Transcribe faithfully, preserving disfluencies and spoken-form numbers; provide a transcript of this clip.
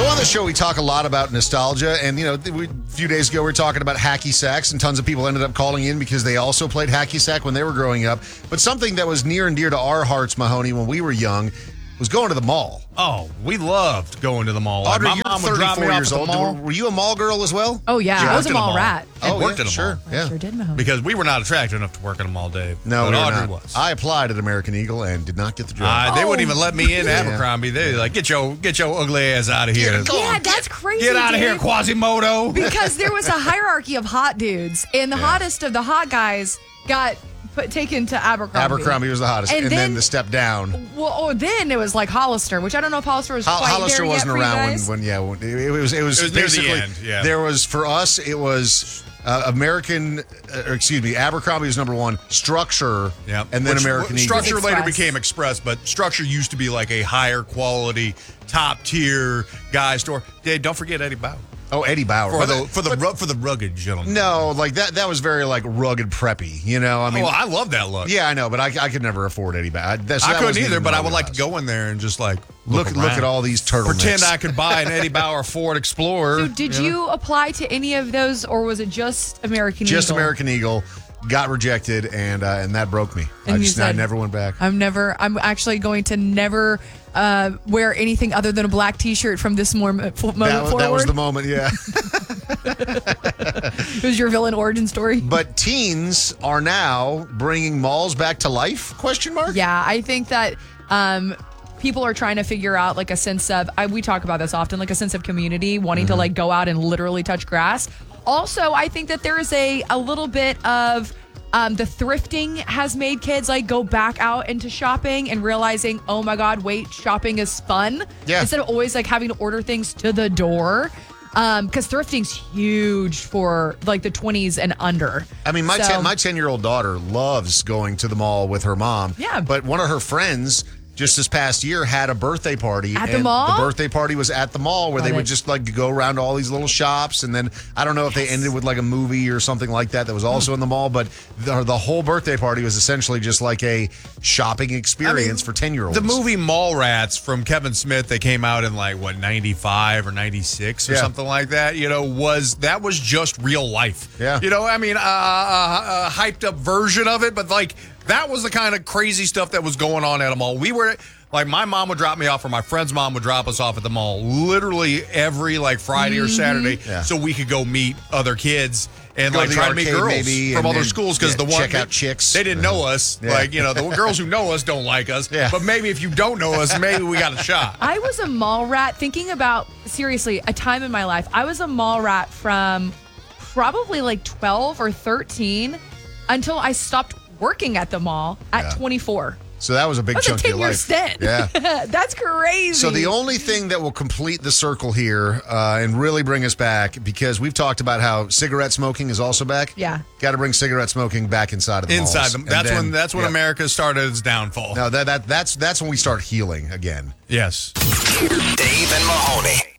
So on the show, we talk a lot about nostalgia. And, you know, we, a few days ago, we were talking about hacky sacks, and tons of people ended up calling in because they also played hacky sack when they were growing up. But something that was near and dear to our hearts, Mahoney, when we were young, was going to the mall. Oh, we loved going to the mall. Audrey, My you're mom would drop me thirty-four off years at the old. mall. Were, were you a mall girl as well? Oh, yeah. Yeah, I was worked a at mall mall. rat. I Oh, worked yeah, at a sure. mall. I Yeah. sure did, Mahoney. Because we were not attractive enough to work at a mall, Dave. No, but we were Audrey not. was. I applied at American Eagle and did not get the job. Uh, they Oh. wouldn't even let me in Abercrombie. They like, get your get your ugly ass out of here. Yeah, that's crazy. Get out of here, dude. Quasimodo. Because there was a hierarchy of hot dudes, and the hottest of the hot guys got put taken to Abercrombie. Abercrombie was the hottest. And, And then, then- the step down. Well, oh, then it was like Hollister, which I don't know if Hollister was Hol- quite Hollister there wasn't yet for you around when, guys. when, yeah, when, it, it was, it was, It was near the basically, end, yeah. there was, for us, it was uh, American, uh, or excuse me, Abercrombie was number one, Structure, Yeah, and then Which- American Eagle. Structure later Express. became Express, but Structure used to be like a higher quality, top tier guy store. Dave, don't forget Eddie Bauer Oh, Eddie Bauer. for But the that- for the ru- for the rugged gentleman. no, like that, that was very like rugged preppy, you know? I mean, well, I love that look. yeah, I know, but I, I could never afford Eddie Bauer. That's, I that couldn't wasn't either, even but my I would like to wheelhouse. go in there and just like Look, look, look around. at all these turtlenecks. Pretend I could buy an Eddie Bauer Ford Explorer. So did you apply to any of those, or was it just American Just Eagle? American Eagle got rejected, and uh, and that broke me. And I you just I said- never went back. I'm never. I'm actually going to never uh, wear anything other than a black T-shirt from this more moment That, forward. that was the moment, yeah. It was your villain origin story. But teens are now bringing malls back to life? Question mark. Yeah, I think that um, people are trying to figure out like a sense of. I, we talk about this often, like a sense of community, wanting Mm-hmm. to like go out and literally touch grass. Also, I think that there is a a little bit of. Um, the thrifting has made kids like go back out into shopping and realizing, oh my God, wait, shopping is fun. Yeah. Instead of always like having to order things to the door. Um, because thrifting's huge for like the twenties and under. I mean, my So- ten, my ten-year-old daughter loves going to the mall with her mom. Yeah. But one of her friends just this past year had a birthday party. At the and mall? The birthday party was at the mall where Love they would it. just like go around to all these little shops. And then I don't know if they ended with like a movie or something like that that was also in the mall. But the, the whole birthday party was essentially just like a shopping experience for ten-year-olds. The movie Mallrats from Kevin Smith, they came out in like what ninety-five or ninety-six or Yeah. something like that. You know, was that was just real life. Yeah. You know, I mean, uh, a, a hyped up version of it, but like that was the kind of crazy stuff that was going on at a mall. We were. Like, my mom would drop me off, or my friend's mom would drop us off at the mall literally every, like, Friday or Saturday Yeah. so we could go meet other kids and, Go like, to the try to meet arcade girls maybe, from and other then, schools because yeah, the one check out chicks. They didn't know us. Yeah. Like, you know, the girls who know us don't like us. Yeah. But maybe if you don't know us, maybe we got a shot. I was a mall rat thinking about, seriously, a time in my life. I was a mall rat from probably like twelve or thirteen until I stopped working at the mall at Yeah. twenty-four. So that was a big That's a chunk of your ten-year life. stint. Yeah. That's crazy. So the only thing that will complete the circle here uh, and really bring us back, because we've talked about how cigarette smoking is also back. Yeah. Got to bring cigarette smoking back inside of the Inside malls. them. And That's then- when that's when yeah. America started its downfall. No, that, that that's that's when we start healing again. Yes. Dave and Mahoney.